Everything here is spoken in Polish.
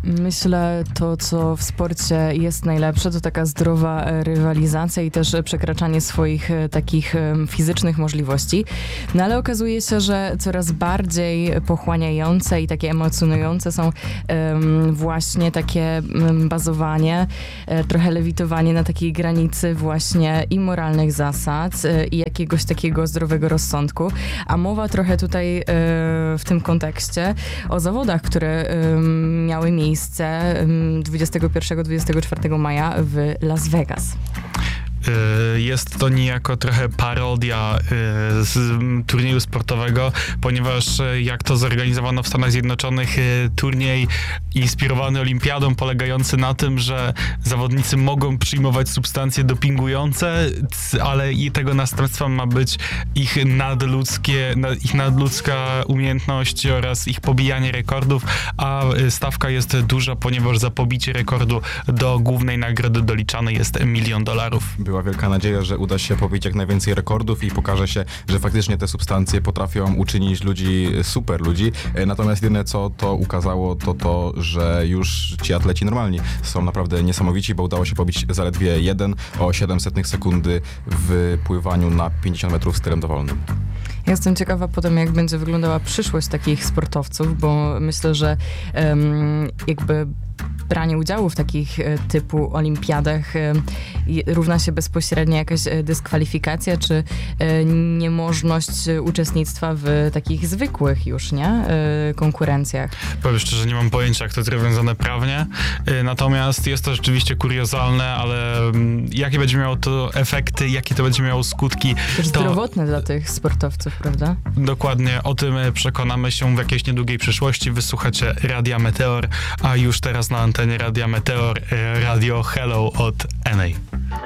Myślę, to co w sporcie jest najlepsze, to taka zdrowa rywalizacja i też przekraczanie swoich takich fizycznych możliwości. No ale okazuje się, że coraz bardziej pochłaniające i takie emocjonujące są właśnie takie bazowanie, trochę lewitowanie na takiej granicy właśnie i moralnych zasad i jakiegoś takiego zdrowego rozsądku. A mowa trochę tutaj w tym kontekście o zawodach, które miały miejsce 21-24 maja w Las Vegas. Jest to niejako trochę parodia z turnieju sportowego, ponieważ jak to zorganizowano w Stanach Zjednoczonych, turniej inspirowany olimpiadą, polegający na tym, że zawodnicy mogą przyjmować substancje dopingujące, ale i tego następstwem ma być ich nadludzka umiejętność oraz ich pobijanie rekordów, a stawka jest duża, ponieważ za pobicie rekordu do głównej nagrody doliczanej jest $1 milion. Była wielka nadzieja, że uda się pobić jak najwięcej rekordów i pokaże się, że faktycznie te substancje potrafią uczynić ludzi super ludzi. Natomiast jedyne co to ukazało, to że już ci atleci normalni są naprawdę niesamowici, bo udało się pobić zaledwie 1/700 sekundy w pływaniu na 50 metrów stylem dowolnym. Ja jestem ciekawa potem, jak będzie wyglądała przyszłość takich sportowców, bo myślę, że jakby branie udziału w takich typu olimpiadach równa się bezpośrednio jakaś dyskwalifikacja, czy niemożność uczestnictwa w takich zwykłych już, nie? Konkurencjach. Powiem szczerze, nie mam pojęcia, jak to jest rozwiązane prawnie, natomiast jest to rzeczywiście kuriozalne, ale jakie będzie miało to efekty, jakie to będzie miało skutki. Też zdrowotne dla tych sportowców, prawda? Dokładnie, o tym przekonamy się w jakiejś niedługiej przyszłości. Wysłuchacie Radia Meteor, a już teraz na antenie Radia Meteor Radio Hello od NA.